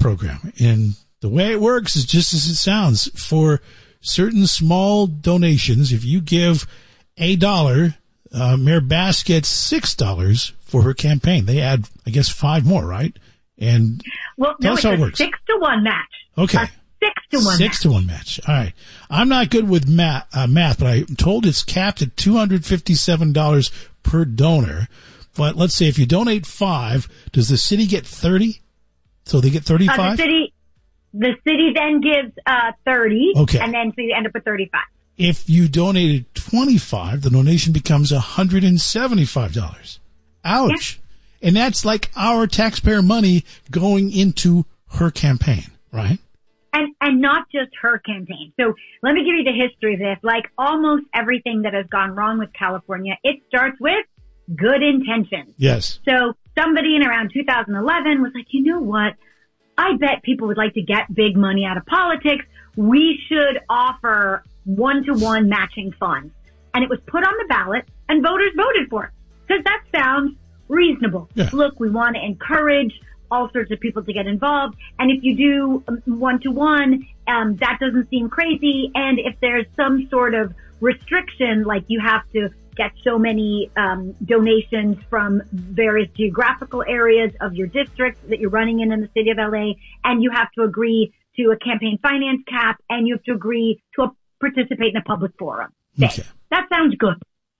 program. And the way it works is just as it sounds. For certain small donations, if you give $1, Mayor Bass gets $6 for her campaign. They add, I guess, 5 more, right? And it's how it a works. 6-to-1 match. Okay. 6-to-1 6-to-1 match. All right. I'm not good with math, but I'm told it's capped at $257 per donor. But let's say if you donate 5, does the city get 30? So they get 35? The city then gives 30. Okay. And then so you end up with 35. If you donated 25, the donation becomes $175. Ouch. Yeah. And that's like our taxpayer money going into her campaign, right? And not just her campaign. So let me give you the history of this. Like almost everything that has gone wrong with California, it starts with good intentions. Yes. So somebody in around 2011 was like, you know what? I bet people would like to get big money out of politics. We should offer 1-to-1 matching funds. And it was put on the ballot and voters voted for it because that sounds reasonable. Yeah. Look, we want to encourage all sorts of people to get involved. And if you do 1-to-1, that doesn't seem crazy. And if there's some sort of restriction, like you have to get so many donations from various geographical areas of your district that you're running in the city of LA, and you have to agree to a campaign finance cap, and you have to agree to participate in a public forum. Okay. That sounds good.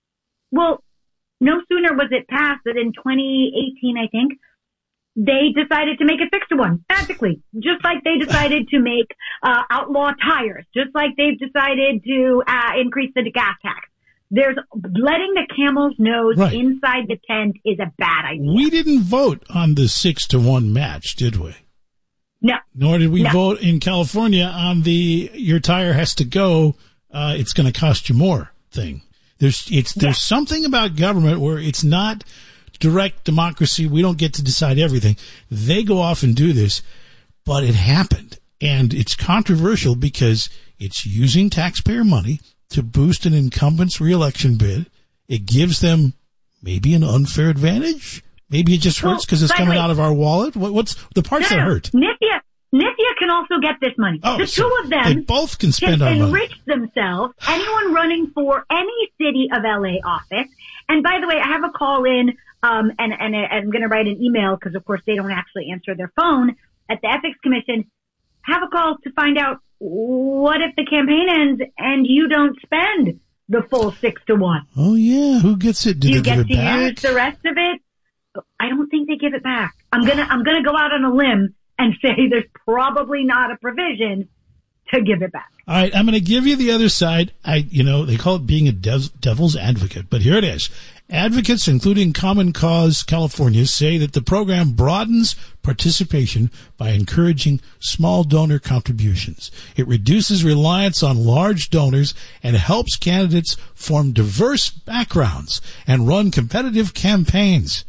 Well, no sooner was it passed than in 2018, I think, they decided to make it 6-to-1, magically, just like they decided to make outlaw tires, just like they've decided to increase the gas tax. There's letting the camel's nose inside the tent is a bad idea. We didn't vote on the 6-to-1 match, did we? No. Nor did we vote in California on the your tire has to go, it's going to cost you more thing. There's something about government where it's not direct democracy. We don't get to decide everything. They go off and do this, but it happened. And it's controversial because it's using taxpayer money to boost an incumbent's reelection bid. It gives them maybe an unfair advantage. Maybe it just hurts because it's coming out of our wallet. What's the parts that hurt? Nithya can also get this money. The two of them they both can spend our money. Enrich themselves. Anyone running for any city of LA office. And by the way, I have a call in, and I'm going to write an email because of course they don't actually answer their phone at the Ethics Commission. Have a call to find out what if the campaign ends and you don't spend the full 6-to-1. Oh yeah, who gets it? Do you they get give it back? To use the rest of it? I don't think they give it back. I'm gonna go out on a limb and say there's probably not a provision to give it back. All right, I'm going to give you the other side. They call it being a devil's advocate, but here it is. Advocates, including Common Cause California, say that the program broadens participation by encouraging small donor contributions. It reduces reliance on large donors and helps candidates form diverse backgrounds and run competitive campaigns.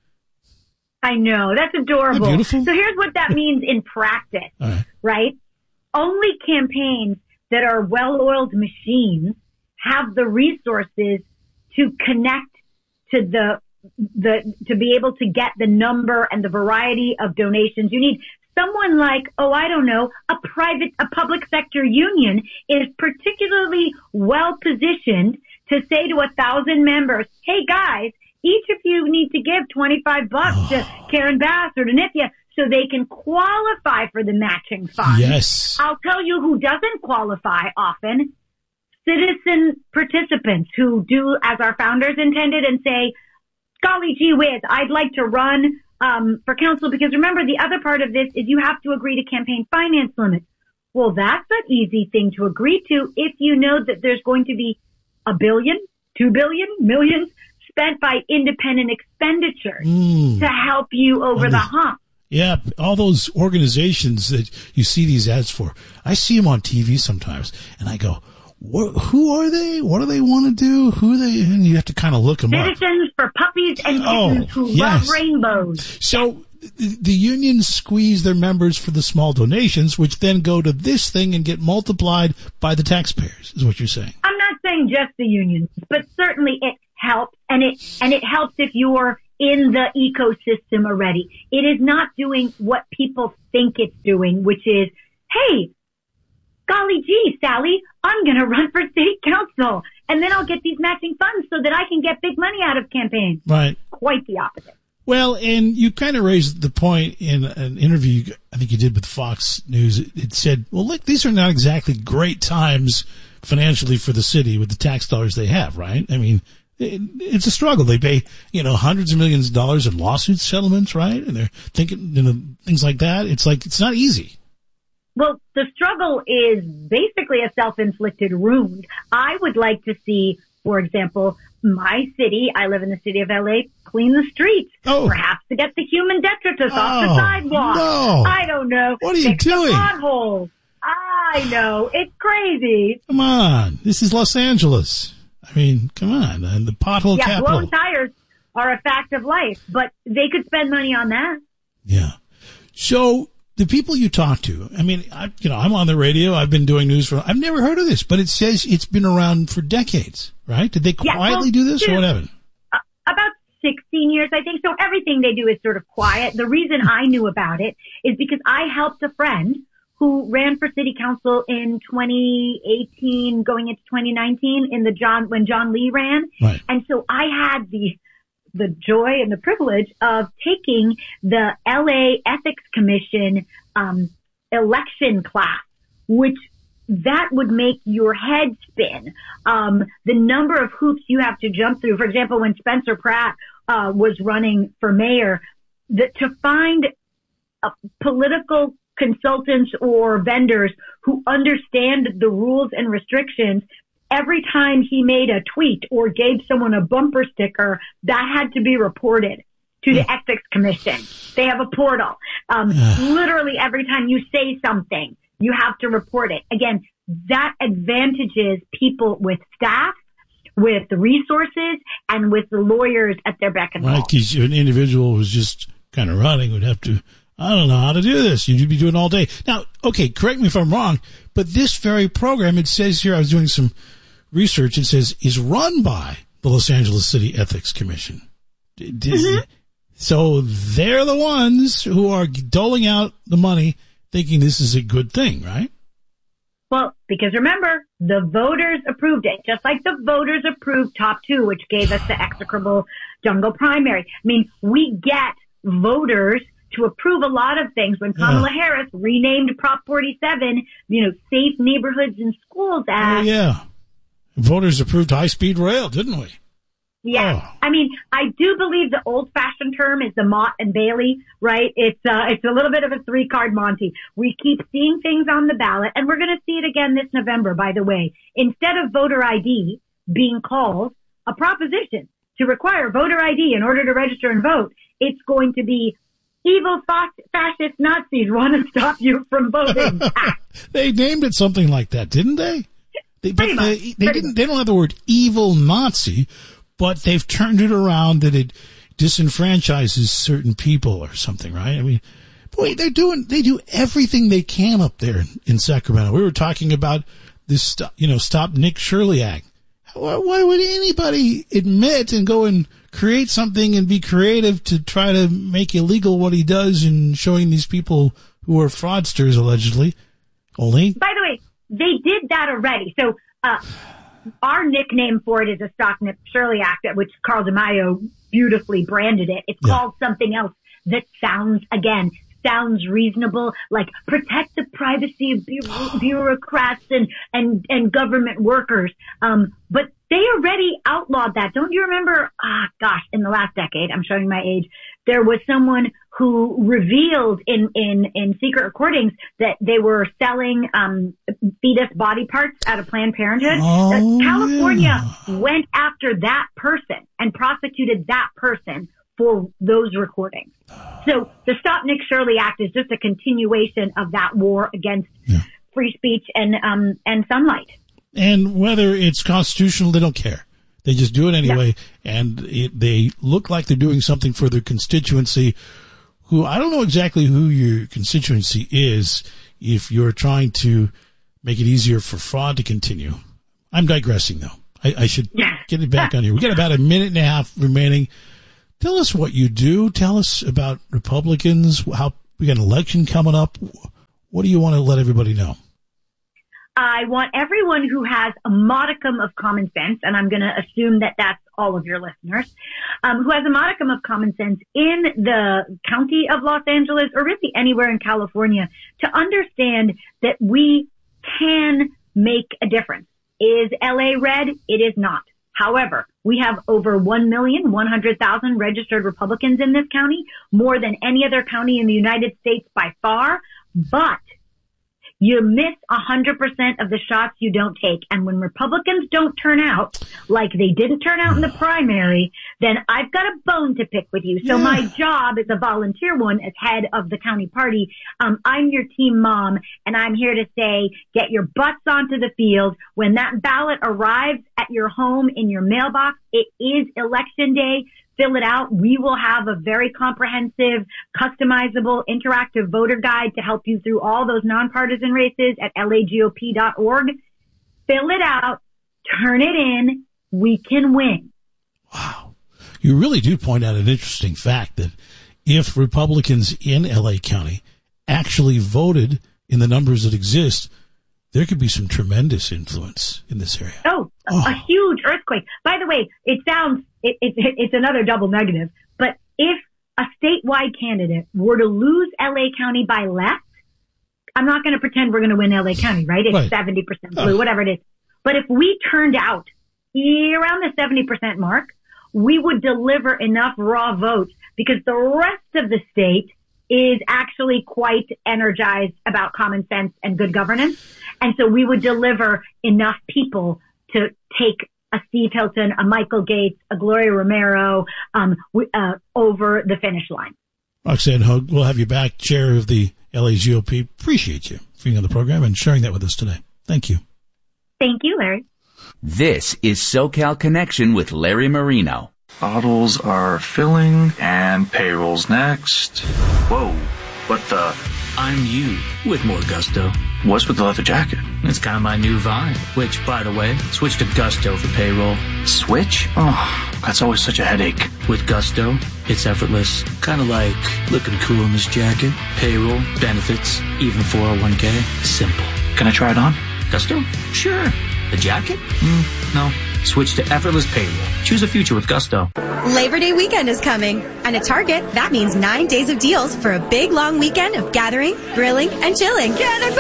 I know. That's adorable. Beautiful. So here's what that means in practice, right? Only campaigns that are well-oiled machines have the resources to connect to to be able to get the number and the variety of donations you need. Someone like, a public sector union is particularly well positioned to say to 1,000 members, hey guys, each of you need to give $25 to Karen Bass or to Nithya so they can qualify for the matching fund. Yes. I'll tell you who doesn't qualify often. Citizen participants who do as our founders intended and say, golly gee whiz, I'd like to run for council, because remember the other part of this is you have to agree to campaign finance limits. Well, that's an easy thing to agree to if you know that there's going to be $1 billion, $2 billion, millions spent by independent expenditures to help you over the hump. Yeah, all those organizations that you see these ads for, I see them on TV sometimes, and I go, who are they? What do they want to do? Who are they? And you have to kind of look them up. Citizens for Puppies and Kittens who love rainbows. So the unions squeeze their members for the small donations, which then go to this thing and get multiplied by the taxpayers, is what you're saying. I'm not saying just the unions, but certainly it helps, and it helps if you're in the ecosystem already. It is not doing what people think it's doing, which is, hey, golly gee, Sally, I'm going to run for state council and then I'll get these matching funds so that I can get big money out of campaigns. Right. Quite the opposite. Well, and you kind of raised the point in an interview I think you did with Fox News. It said, well, look, these are not exactly great times financially for the city with the tax dollars they have, right? I mean, it's a struggle. They pay, hundreds of millions of dollars in lawsuit settlements, right? And they're thinking, things like that. It's like, it's not easy. Well, the struggle is basically a self-inflicted wound. I would like to see, for example, my city, I live in the city of LA, clean the streets. Oh. Perhaps to get the human detritus off the sidewalk. No. I don't know. What are you doing? The potholes. I know. It's crazy. Come on. This is Los Angeles. I mean, come on. And the pothole capital. Blown tires are a fact of life, but they could spend money on that. Yeah. So the people you talk to, I mean, I'm on the radio. I've been doing news I've never heard of this, but it says it's been around for decades, right? Did they quietly do this or what happened? About 16 years, I think. So everything they do is sort of quiet. The reason I knew about it is because I helped a friend who ran for city council in 2018, going into 2019 when John Lee ran. Right. And so I had the joy and the privilege of taking the LA Ethics Commission, election class, which that would make your head spin. The number of hoops you have to jump through. For example, when Spencer Pratt, was running for mayor, to find political consultants or vendors who understand the rules and restrictions. Every time he made a tweet or gave someone a bumper sticker, that had to be reported to the Ethics Commission. They have a portal. Literally every time you say something, you have to report it. Again, that advantages people with staff, with the resources, and with the lawyers at their beck and call. Right, because an individual who's just kind of running would have to, I don't know how to do this. You'd be doing it all day. Now, okay, correct me if I'm wrong, but this very program, it says here, I was doing some research, it says, is run by the Los Angeles City Ethics Commission. So they're the ones who are doling out the money thinking this is a good thing, right? Well, because remember, the voters approved it, just like the voters approved Top 2, which gave us the execrable jungle primary. I mean, we get voters to approve a lot of things. When Kamala Harris renamed Prop 47, Safe Neighborhoods and Schools Act. Oh, yeah. Voters approved high-speed rail, didn't we? Yeah. Oh. I mean, I do believe the old-fashioned term is the Mott and Bailey, right? It's a little bit of a three-card Monty. We keep seeing things on the ballot, and we're going to see it again this November, by the way. Instead of voter ID being called a proposition to require voter ID in order to register and vote, it's going to be evil fascist Nazis want to stop you from voting. They named it something like that, didn't they? They don't have the word evil Nazi, but they've turned it around that it disenfranchises certain people or something, right? I mean, boy, they do everything they can up there in Sacramento. We were talking about this, Stop Nick Shirley Act. Why would anybody admit and go and create something and be creative to try to make illegal what he does in showing these people who are fraudsters, allegedly? Only? By the way, they did that already. So, our nickname for it is a Stop Nick Shirley Act, which Carl DeMaio beautifully branded it. It's called something else that sounds reasonable, like protect the privacy of bureaucrats and government workers. But they already outlawed that. Don't you remember? In the last decade, I'm showing my age, there was someone who revealed in secret recordings that they were selling fetus body parts out of Planned Parenthood. California went after that person and prosecuted that person for those recordings. So the Stop Nick Shirley Act is just a continuation of that war against free speech and sunlight. And whether it's constitutional, they don't care. They just do it anyway, and they look like they're doing something for their constituency, who I don't know exactly who your constituency is if you're trying to make it easier for fraud to continue. I'm digressing, though. I should get it back on here. We got about a minute and a half remaining. Tell us what you do. Tell us about Republicans, how we got an election coming up. What do you want to let everybody know? I want everyone who has a modicum of common sense, and I'm going to assume that that's all of your listeners, who has a modicum of common sense in the county of Los Angeles or really anywhere in California to understand that we can make a difference. Is LA red? It is not. However, we have over 1,100,000 registered Republicans in this county, more than any other county in the United States by far, but you miss 100% of the shots you don't take. And when Republicans don't turn out like they didn't turn out in the primary, then I've got a bone to pick with you. So my job as a volunteer one, as head of the county party, I'm your team mom, and I'm here to say, get your butts onto the field. When that ballot arrives at your home in your mailbox, it is election day. Fill it out. We will have a very comprehensive, customizable, interactive voter guide to help you through all those nonpartisan races at lagop.org. Fill it out. Turn it in. We can win. Wow. You really do point out an interesting fact that if Republicans in LA County actually voted in the numbers that exist, there could be some tremendous influence in this area. A huge earthquake. By the way, it sounds, it's another double negative, but if a statewide candidate were to lose LA County by less, I'm not going to pretend we're going to win LA County, right? It's 70% blue, whatever it is. But if we turned out around the 70% mark, we would deliver enough raw votes because the rest of the state is actually quite energized about common sense and good governance. And so we would deliver enough people to take a Steve Hilton, a Michael Gates, a Gloria Romero, over the finish line. Roxanne Hogue, we'll have you back, chair of the LA GOP. Appreciate you being on the program and sharing that with us today. Thank you. Thank you, Larry. This is SoCal Connection with Larry Marino. Bottles are filling and payroll's next. Whoa, what the? I'm you with more gusto. What's with the leather jacket? It's kind of my new vibe, which, by the way, switch to Gusto for payroll. Switch? Oh, that's always such a headache. With Gusto, it's effortless. Kind of like looking cool in this jacket. Payroll, benefits, even 401k. Simple. Can I try it on? Gusto? Sure. The jacket? No. Switch to effortless payroll. Choose a future with Gusto. Labor Day weekend is coming, and at Target, that means 9 days of deals for a big, long weekend of gathering, grilling, and chilling. Cannonball!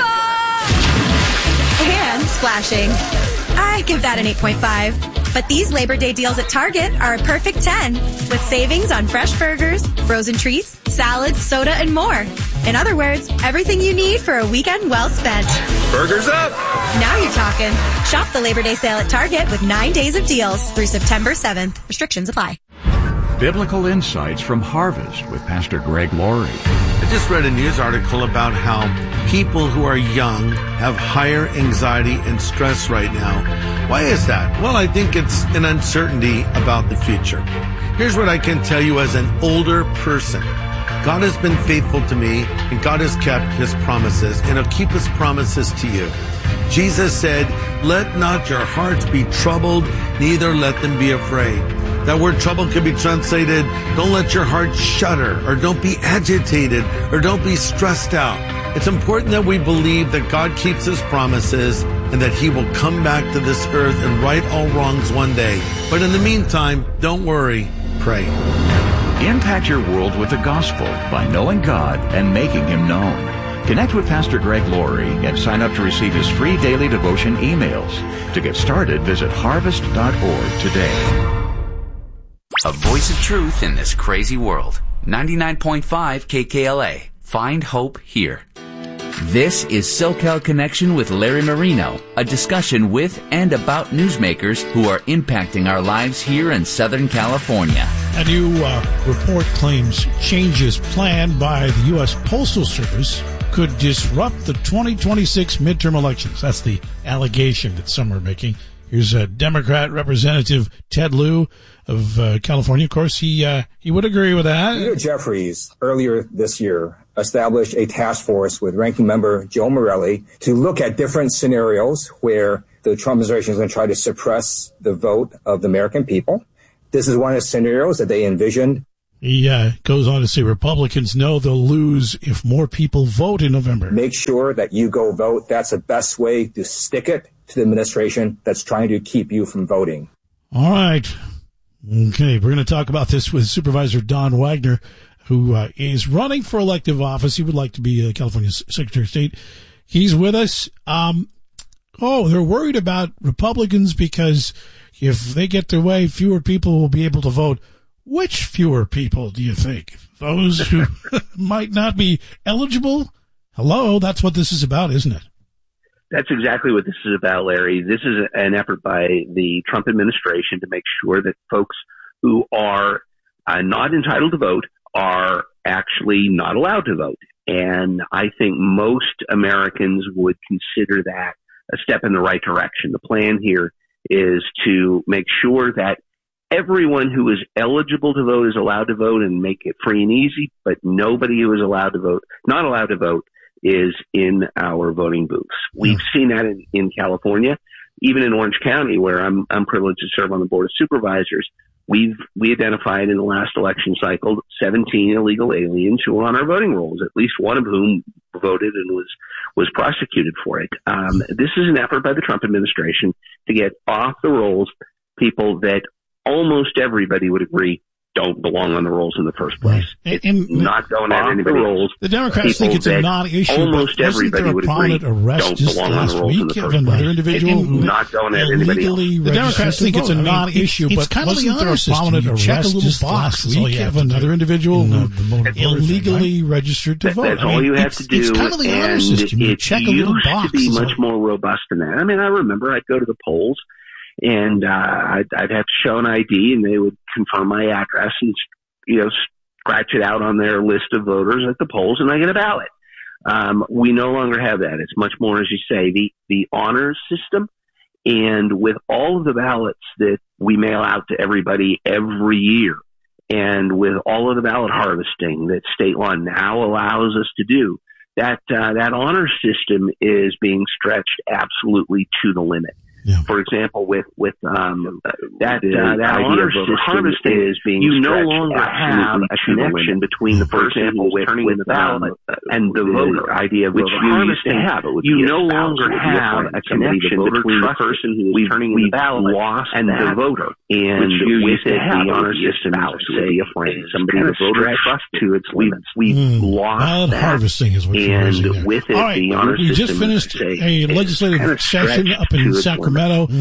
And splashing. I give that an 8.5. But these Labor Day deals at Target are a perfect 10, with savings on fresh burgers, frozen treats, salads, soda, and more. In other words, everything you need for a weekend well spent. Burgers up! Now you're talking. Shop the Labor Day sale at Target with 9 days of deals through September 7th. Restrictions apply. Biblical Insights from Harvest with Pastor Greg Laurie. I just read a news article about how people who are young have higher anxiety and stress right now. Why is that? Well, I think it's an uncertainty about the future. Here's what I can tell you as an older person. God has been faithful to me, and God has kept his promises, and he'll keep his promises to you. Jesus said, "Let not your hearts be troubled, neither let them be afraid." That word trouble can be translated, don't let your heart shudder, or don't be agitated, or don't be stressed out. It's important that we believe that God keeps his promises and that he will come back to this earth and right all wrongs one day. But in the meantime, don't worry, pray. Impact your world with the gospel by knowing God and making him known. Connect with Pastor Greg Laurie and sign up to receive his free daily devotion emails. To get started, visit harvest.org today. A voice of truth in this crazy world. 99.5 KKLA. Find hope here. This is SoCal Connection with Larry Marino, a discussion with and about newsmakers who are impacting our lives here in Southern California. A new report claims changes planned by the U.S. Postal Service could disrupt the 2026 midterm elections. That's the allegation that some are making. Here's a Democrat Representative Ted Lieu of California. Of course, he would agree with that. Peter Jeffries, earlier this year, established a task force with Ranking Member Joe Morelli to look at different scenarios where the Trump administration is going to try to suppress the vote of the American people. This is one of the scenarios that they envisioned. He goes on to say Republicans know they'll lose if more people vote in November. Make sure that you go vote. That's the best way to stick it to the administration that's trying to keep you from voting. All right. Okay, we're going to talk about this with Supervisor Don Wagner, who is running for elective office. He would like to be California's Secretary of State. He's with us. They're worried about Republicans because if they get their way, fewer people will be able to vote. Which fewer people do you think? Those who might not be eligible? Hello, that's what this is about, isn't it? That's exactly what this is about, Larry. This is an effort by the Trump administration to make sure that folks who are not entitled to vote are actually not allowed to vote. And I think most Americans would consider that a step in the right direction. The plan here is to make sure that everyone who is eligible to vote is allowed to vote and make it free and easy, but nobody who is not allowed to vote, is in our voting booths. We've seen that in California, even in Orange County, where I'm privileged to serve on the Board of Supervisors. We identified in the last election cycle 17 illegal aliens who were on our voting rolls, at least one of whom voted and was prosecuted for it. This is an effort by the Trump administration to get off the rolls people that almost everybody would agree don't belong on the rolls in the first place. Right. Not going at anybody else. The Democrats think it's a non-issue. Almost everybody would agree don't belong on the rolls in the first place. Individual who not going at anybody else. The Democrats think it's a non-issue, but kind of the honor system. You check a little box week of another individual who illegally registered to vote. That's all you have to do. It's kind of the honor system. You check a little box. It used to be much more robust than that. I mean, I remember I'd go to the polls, and I'd have to show an ID, and they would confirm my address and, scratch it out on their list of voters at the polls, and I get a ballot. We no longer have that. It's much more, as you say, the honors system. And with all of the ballots that we mail out to everybody every year, and with all of the ballot harvesting that state law now allows us to do, that honor system is being stretched absolutely to the limit. Yeah. For example, with that honor system is being no longer have a connection between the person who is turning in the ballot and the voter. Idea which you used to have. You no longer have a connection between the person who is turning in the ballot and the voter. And with it, the honor system is say a friend, somebody the voter trusts to its limits. We've lost that. Harvesting is what you're raising there. And with it, the honor system. We just finished a legislative session up in Sacramento.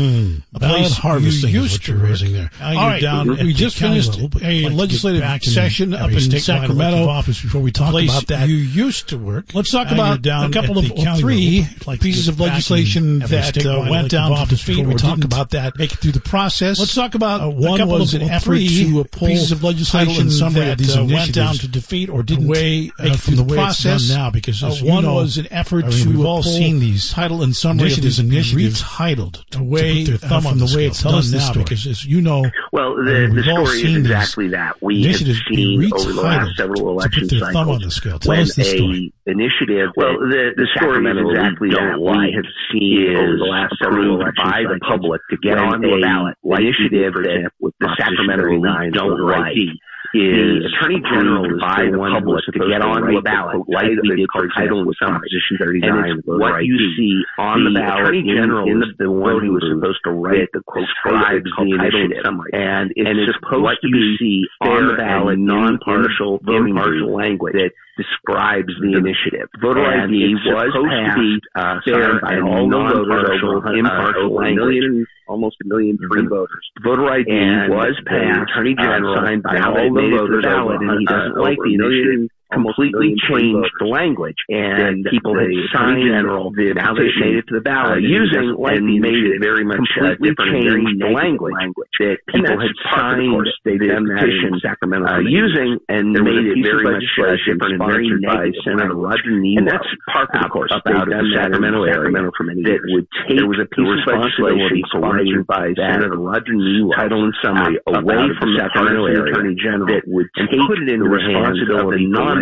Ballot harvesting is what you're raising there. All right, we just finished a legislative session up in Sacramento. Office before we talk about that, you used to work. Let's talk about a couple of three pieces of legislation that went down to defeat. We talk about that. Make it through the process. Let's talk about one was an effort to pull pieces of legislation that went down to defeat or didn't make it through the process. Now, because one was an effort to we've all seen these title and summary initiatives retitled. Away from the way it's done now, because as you know, well, the story is exactly that. We have seen over the last several election cycles when a initiative. Well, the story is exactly that. We have seen over the last several elections by the public to get on the ballot initiative that the Sacramento Nine don't like. The Attorney General is by the public to get on the ballot, like we did for title with Proposition 39. And it's what you see on the ballot. Attorney General is the one who is supposed to write the describes the initiative, and it's supposed to be on the ballot, non-partial, impartial language that describes the initiative. Voter ID was supposed to be fair by all non-partial, impartial language. Almost 1.3 million voters. Voter ID was passed. Attorney General signed by all the voters ballot, and he doesn't like the initiative. Completely changed the language, and people had signed the now they made it to the ballot using and made it very much completely changed the language that people had signed the petition Sacramento using and made it very much different and very by Senator Roger Neal. And that's part of course about the Sacramento area for many years. There was a piece of legislation sponsored by Senator Roger Neal, title and summary away from the Sacramento area Attorney General that would take it in the hands of the non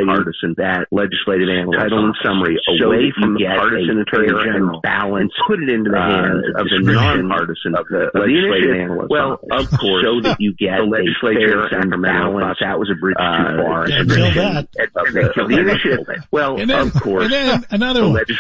partisan that legislative analyst title and summary away from the partisan attorney general balance, put it into the hands of the non-partisan legislative analyst. Well, of course, so that you get the legislature and balance. That was a bridge too far. Kill that. The initiative. Well, of course. And then another one.